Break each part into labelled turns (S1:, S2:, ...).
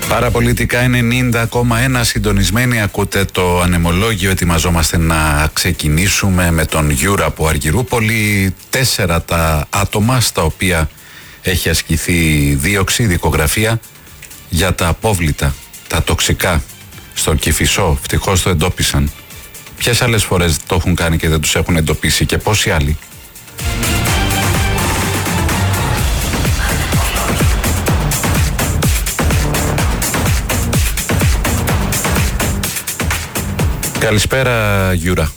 S1: Παραπολιτικά 90,1 συντονισμένοι, ακούτε το ανεμολόγιο. Ετοιμαζόμαστε να ξεκινήσουμε με τον Γιούρα από Αργυρούπολη. 4 τα άτομα στα οποία έχει ασκηθεί δίωξη, δικογραφία για τα απόβλητα, τα τοξικά στο Κηφισό. Ευτυχώς το εντόπισαν. Ποιες άλλες φορές το έχουν κάνει και δεν τους έχουν εντοπίσει και πόσοι άλλοι? Καλησπέρα Γιούρα.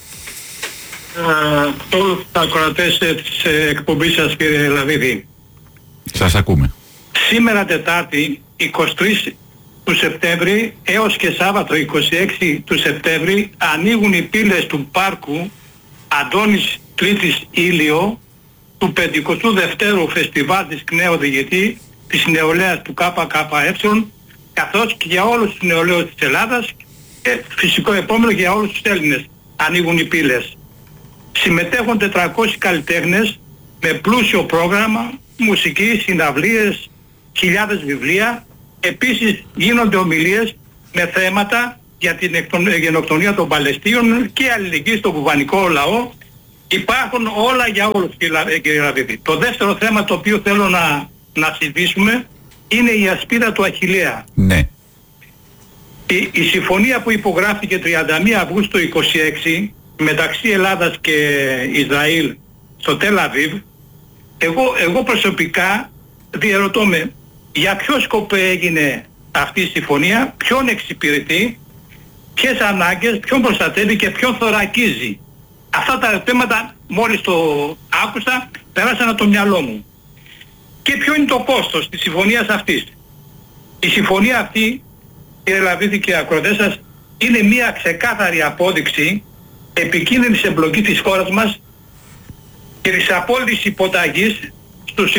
S2: Όλους τους ακροατές της εκπομπής σας, κύριε Λαβίδη.
S1: Σας ακούμε.
S2: Σήμερα Τετάρτη 23 του Σεπτέμβρη έως και Σάββατο 26 του Σεπτέμβρη ανοίγουν οι πύλες του πάρκου Αντώνης Τρίτης Ήλιο του 52ου Φεστιβάλ της ΚΝΕ Οδηγητή της νεολαίας του ΚΚΕ, καθώς και για όλους τους νεολαίους της Ελλάδας και φυσικό επόμενο για όλους τους Έλληνες. Ανοίγουν οι πύλες. Συμμετέχουν 400 καλλιτέχνες με πλούσιο πρόγραμμα, μουσική, συναυλίες, χιλιάδες βιβλία. Επίσης γίνονται ομιλίες με θέματα για την γενοκτονία των Παλαιστίνων και αλληλεγγύη στον κουβανικό λαό. Υπάρχουν όλα για όλους, κύριε Λαβίδη. Το δεύτερο θέμα το οποίο θέλω να συζητήσουμε είναι η ασπίδα του Αχιλλέα.
S1: Ναι.
S2: Η συμφωνία που υπογράφηκε 31 Αυγούστου 26 μεταξύ Ελλάδας και Ισραήλ στο Τελ Αβίβ, εγώ προσωπικά διερωτώ με για ποιο σκοπό έγινε αυτή η συμφωνία, ποιον εξυπηρετεί, ποιες ανάγκες, ποιον προστατεύει και ποιον θωρακίζει. Αυτά τα θέματα μόλις το άκουσα περάσαν από το μυαλό μου. Και ποιο είναι το κόστος της συμφωνίας αυτής? Η συμφωνία αυτή, κύριε Λαβίδη και ακροατές σας, είναι μια ξεκάθαρη απόδειξη επικίνδυνης εμπλοκής της χώρας μας και της απόλυτης υποταγής στους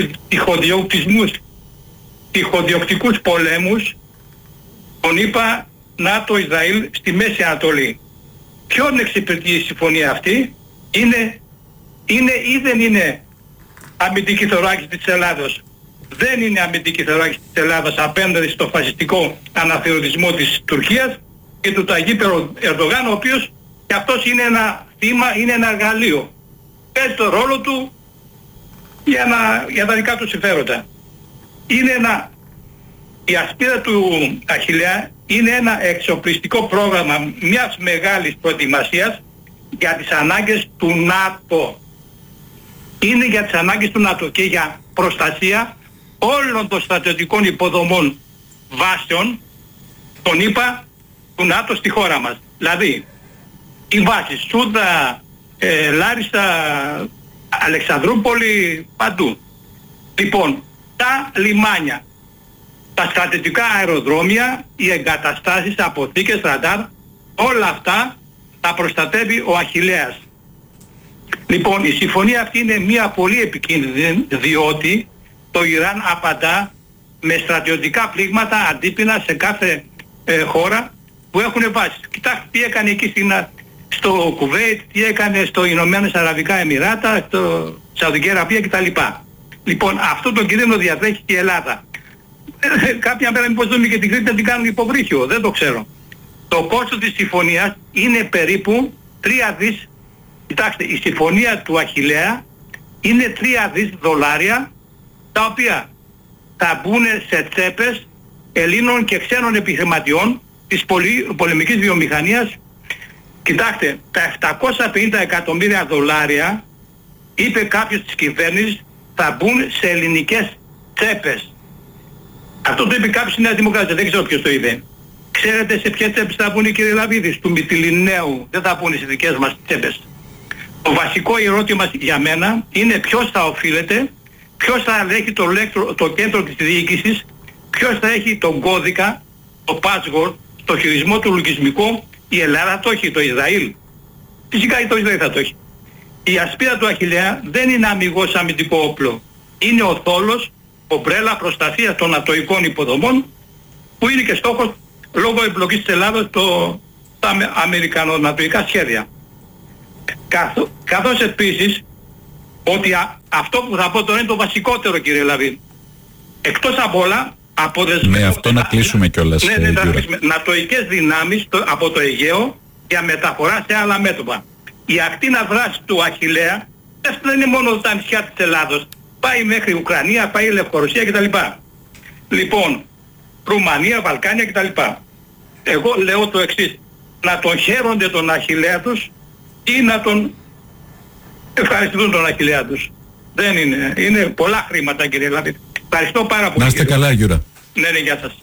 S2: τυχοδιοκτικούς πολέμους των ΗΠΑ, ΝΑΤΟ, Ισραήλ στη Μέση Ανατολή. Ποιον εξυπηρετεί η συμφωνία αυτή? Είναι ή δεν είναι αμυντική θωράκιση της Ελλάδος? Δεν είναι αμυντική θωράκιση της Ελλάδας απέναντι στο φασιστικό αναθεωρητισμό της Τουρκίας και του Ταγίπ Ερντογάν, ο οποίος και αυτός είναι ένα θύμα, είναι ένα εργαλείο. Παίζει το ρόλο του για τα δικά του συμφέροντα. Η ασπίδα του Αχιλλέα είναι ένα εξοπλιστικό πρόγραμμα μιας μεγάλης προετοιμασίας για τις ανάγκες του ΝΑΤΟ. Είναι για τις ανάγκες του ΝΑΤΟ και για προστασία όλων των στρατιωτικών υποδομών βάσεων των ΗΠΑ του ΝΑΤΟ στη χώρα μας. Δηλαδή, οι βάσεις Σούδα, Λάρισα, Αλεξανδρούπολη, παντού. Λοιπόν, τα λιμάνια, τα στρατιωτικά αεροδρόμια, οι εγκαταστάσεις, αποθήκες, ραντάρ, όλα αυτά τα προστατεύει ο Αχιλλέας. Λοιπόν, η συμφωνία αυτή είναι μια πολύ επικίνδυνη, διότι το Ιράν απαντά με στρατιωτικά πλήγματα αντίπεινα σε κάθε χώρα που έχουν βάσεις. Κοιτάξτε τι έκανε εκεί στο Κουβέιτ, τι έκανε στο Ηνωμένες Αραβικά Εμιράτα, στο Σαουδική Αραβία κτλ. Λοιπόν, αυτό το κίνδυνο διατρέχει και η Ελλάδα. Κάποια μέρα μήπως δούμε και την Κρήτη να την κάνουν υποβρύχιο, δεν το ξέρω. Το κόστος της συμφωνίας είναι περίπου 3 δις. Κοιτάξτε, η συμφωνία του Αχιλλέα είναι 3 δις δολάρια, τα οποία θα μπουν σε τσέπες Ελλήνων και ξένων επιχειρηματιών της πολεμικής βιομηχανίας. Κοιτάξτε, τα 750 εκατομμύρια δολάρια, είπε κάποιος της κυβέρνησης, θα μπουν σε ελληνικές τσέπες. Αυτό το είπε κάποιος στη Νέα Δημοκρατία, δεν ξέρω ποιος το είπε. Ξέρετε σε ποιες τσέπες θα μπουν, κύριε Λαβίδη? Του Μυτιληναίου, δεν θα μπουν στις δικές μας τσέπες. Το βασικό ερώτημα για μένα είναι ποιος θα οφείλεται, ποιος θα έχει το κέντρο της διοίκησης, ποιος θα έχει τον κώδικα, το password, το χειρισμό του λογισμικού. Η Ελλάδα το έχει, το Ισραήλ. Φυσικά το Ισραήλ θα το έχει. Η ασπίδα του Αχιλλέα δεν είναι αμιγώς αμυντικό όπλο. Είναι ο θόλος, ομπρέλα προστασίας των ατοικών υποδομών, που είναι και στόχος λόγω εμπλοκής της Ελλάδας τα αμερικανο-νατοικά σχέδια. Καθώς επίσης ότι αυτό που θα πω τώρα είναι το βασικότερο, κύριε Λαβίδη. Εκτός από όλα,
S1: Με αυτό να κλείσουμε κιόλας.
S2: Ναι, νατοικές δυνάμεις από το Αιγαίο για μεταφορά σε άλλα μέτωπα. Η ακτίνα δράση του Αχιλλέα δεν είναι μόνο τα νησιά της Ελλάδος. Πάει μέχρι Ουκρανία, πάει Λευκορωσία κτλ. Λοιπόν, Ρουμανία, Βαλκάνια κτλ. Εγώ λέω το εξής. Να τον χαίρονται τον Αχιλλέα τους ή να τον ευχαριστούν τον Αχιλλέα τους. Δεν είναι. Είναι πολλά χρήματα, κύριε Λάμπη. Ευχαριστώ πάρα πολύ.
S1: Να είστε καλά, Γιούρα.
S2: Ναι, γεια σας.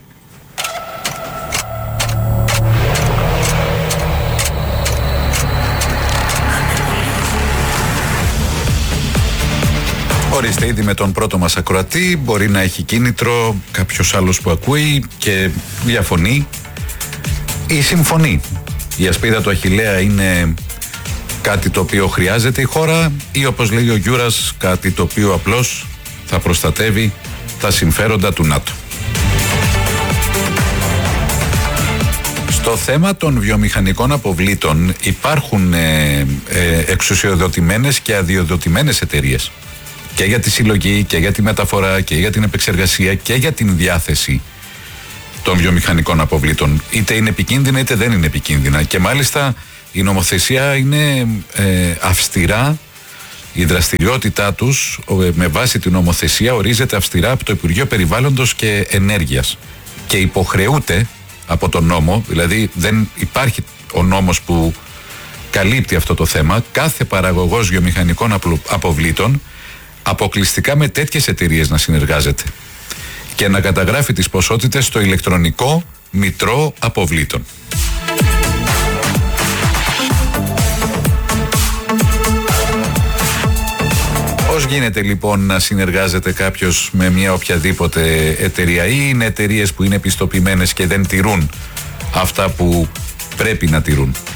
S1: Ορίστε, ήδη με τον πρώτο μας ακροατή μπορεί να έχει κίνητρο κάποιος άλλος που ακούει και διαφωνεί ή συμφωνεί. Η ασπίδα του Αχιλλέα είναι κάτι το οποίο χρειάζεται η χώρα ή, όπως λέει ο Γιούρας, κάτι το οποίο απλώς θα προστατεύει τα συμφέροντα του ΝΑΤΟ. Στο θέμα των βιομηχανικών αποβλήτων υπάρχουν εξουσιοδοτημένες και αδειοδοτημένες εταιρείες και για τη συλλογή και για τη μεταφορά και για την επεξεργασία και για την διάθεση των βιομηχανικών αποβλήτων. Είτε είναι επικίνδυνα είτε δεν είναι επικίνδυνα, και μάλιστα η νομοθεσία είναι αυστηρά. Η δραστηριότητά τους με βάση την νομοθεσία ορίζεται αυστηρά από το Υπουργείο Περιβάλλοντος και Ενέργειας και υποχρεούται από τον νόμο, δηλαδή δεν υπάρχει ο νόμος που καλύπτει αυτό το θέμα, κάθε παραγωγός βιομηχανικών αποβλήτων αποκλειστικά με τέτοιες εταιρείες να συνεργάζεται και να καταγράφει τις ποσότητες στο ηλεκτρονικό μητρό αποβλήτων. Πώς γίνεται λοιπόν να συνεργάζεται κάποιος με μια οποιαδήποτε εταιρεία, ή είναι εταιρείες που είναι πιστοποιημένες και δεν τηρούν αυτά που πρέπει να τηρούν?